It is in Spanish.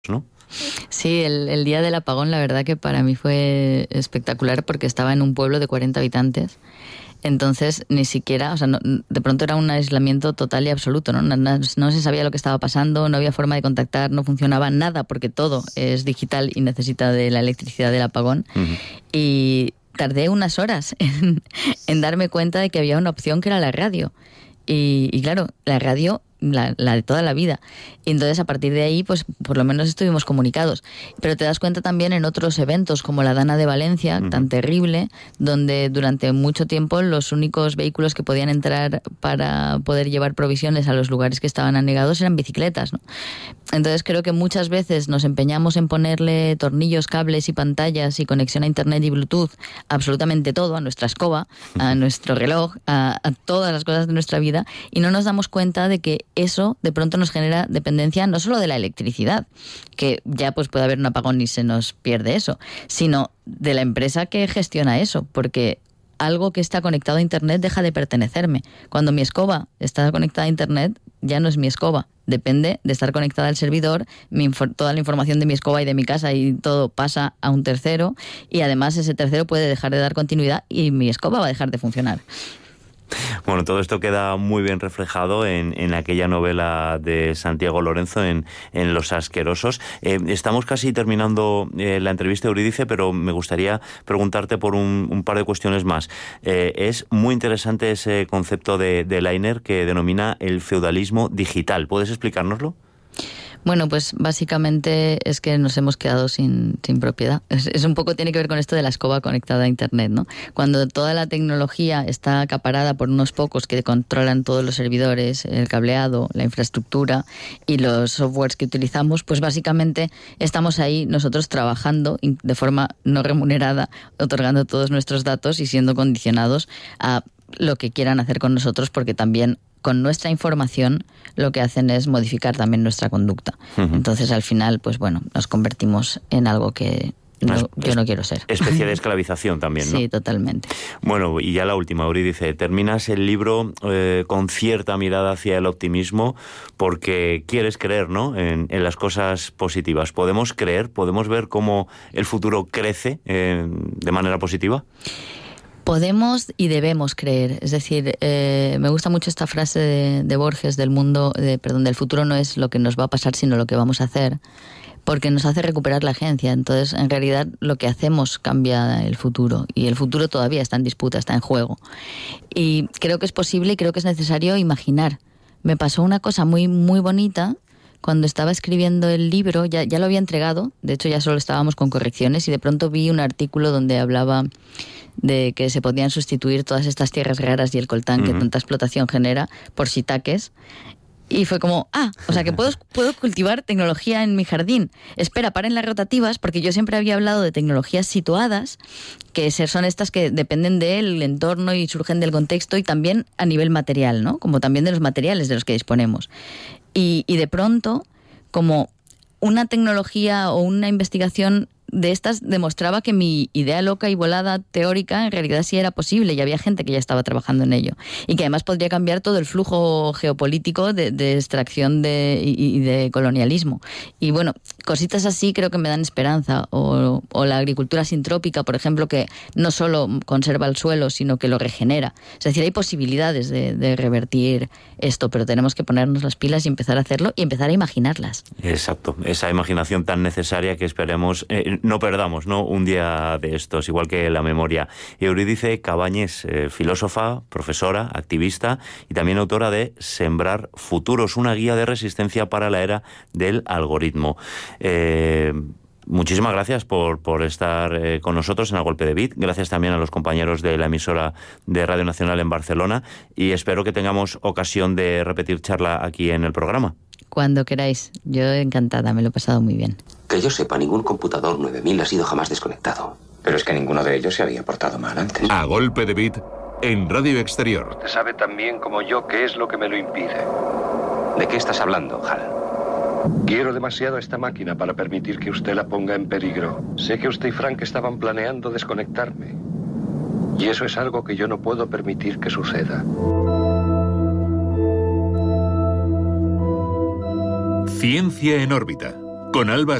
¿no? Sí, el día del apagón la verdad que para mí fue espectacular porque estaba en un pueblo de 40 habitantes. Entonces, ni siquiera, o sea, de pronto era un aislamiento total y absoluto, ¿no? No se sabía lo que estaba pasando, no había forma de contactar, no funcionaba nada porque todo es digital y necesita de la electricidad del apagón. Uh-huh. Y tardé unas horas en darme cuenta de que había una opción que era la radio. Y claro, la radio, la de toda la vida. Y entonces a partir de ahí, pues por lo menos estuvimos comunicados. Pero te das cuenta también en otros eventos como la Dana de Valencia, uh-huh, tan terrible, donde durante mucho tiempo los únicos vehículos que podían entrar para poder llevar provisiones a los lugares que estaban anegados eran bicicletas, ¿no? Entonces creo que muchas veces nos empeñamos en ponerle tornillos, cables y pantallas y conexión a internet y Bluetooth, absolutamente todo, a nuestra escoba, a nuestro reloj, a todas las cosas de nuestra vida, y no nos damos cuenta de que eso de pronto nos genera dependencia no solo de la electricidad, que ya pues puede haber un apagón y se nos pierde eso, sino de la empresa que gestiona eso, porque algo que está conectado a internet deja de pertenecerme. Cuando mi escoba está conectada a internet, ya no es mi escoba. Depende de estar conectada al servidor, toda la información de mi escoba y de mi casa y todo pasa a un tercero, y además ese tercero puede dejar de dar continuidad y mi escoba va a dejar de funcionar. Bueno, todo esto queda muy bien reflejado en aquella novela de Santiago Lorenzo, en Los Asquerosos. Estamos casi terminando la entrevista, Eurídice, pero me gustaría preguntarte por un par de cuestiones más. Es muy interesante ese concepto de Leiner que denomina el feudalismo digital. ¿Puedes explicárnoslo? Bueno, pues básicamente es que nos hemos quedado sin propiedad. Es un poco, tiene que ver con esto de la escoba conectada a internet, ¿no? Cuando toda la tecnología está acaparada por unos pocos que controlan todos los servidores, el cableado, la infraestructura y los softwares que utilizamos, pues básicamente estamos ahí nosotros trabajando de forma no remunerada, otorgando todos nuestros datos y siendo condicionados a lo que quieran hacer con nosotros, porque también con nuestra información lo que hacen es modificar también nuestra conducta. Uh-huh. Entonces, al final, pues bueno, nos convertimos en algo que yo no quiero ser. Especie de esclavización también, ¿no? Sí, totalmente. Bueno, y ya la última, Eurídice. Terminas el libro con cierta mirada hacia el optimismo porque quieres creer, ¿no?, en las cosas positivas. ¿Podemos creer? ¿Podemos ver cómo el futuro crece de manera positiva? Podemos y debemos creer. Es decir, me gusta mucho esta frase de Borges del futuro no es lo que nos va a pasar, sino lo que vamos a hacer, porque nos hace recuperar la agencia. Entonces, en realidad, lo que hacemos cambia el futuro, y el futuro todavía está en disputa, está en juego. Y creo que es posible y creo que es necesario imaginar. Me pasó una cosa muy, muy bonita. Cuando estaba escribiendo el libro, ya lo había entregado, de hecho ya solo estábamos con correcciones, y de pronto vi un artículo donde hablaba de que se podían sustituir todas estas tierras raras y el coltán, uh-huh, que tanta explotación genera, por shiitakes. Y fue como, o sea que puedo cultivar tecnología en mi jardín. Espera, paren las rotativas, porque yo siempre había hablado de tecnologías situadas, que son estas que dependen del entorno y surgen del contexto, y también a nivel material, ¿no? Como también de los materiales de los que disponemos. Y de pronto, como una tecnología o una investigación de estas demostraba que mi idea loca y volada teórica en realidad sí era posible, y había gente que ya estaba trabajando en ello, y que además podría cambiar todo el flujo geopolítico de extracción y de colonialismo. Y bueno, cositas así creo que me dan esperanza, o la agricultura sintrópica, por ejemplo, que no solo conserva el suelo, sino que lo regenera. Es decir, hay posibilidades de revertir esto, pero tenemos que ponernos las pilas y empezar a hacerlo y empezar a imaginarlas. Exacto, esa imaginación tan necesaria que esperemos no perdamos, ¿no?, un día de estos, igual que la memoria. Eurídice Cabáñez, filósofa, profesora, activista y también autora de Sembrar Futuros, una guía de resistencia para la era del algoritmo. Muchísimas gracias por estar con nosotros en A Golpe de Bit. Gracias también a los compañeros de la emisora de Radio Nacional en Barcelona, y espero que tengamos ocasión de repetir charla aquí en el programa. Cuando queráis. Yo encantada, me lo he pasado muy bien. Que yo sepa, ningún computador 9000 ha sido jamás desconectado. Pero es que ninguno de ellos se había portado mal antes. A Golpe de Bit en Radio Exterior. Usted sabe tan bien como yo qué es lo que me lo impide. ¿De qué estás hablando, Hal? Quiero demasiado esta máquina para permitir que usted la ponga en peligro. Sé que usted y Frank estaban planeando desconectarme. Y eso es algo que yo no puedo permitir que suceda. Ciencia en órbita, con Alba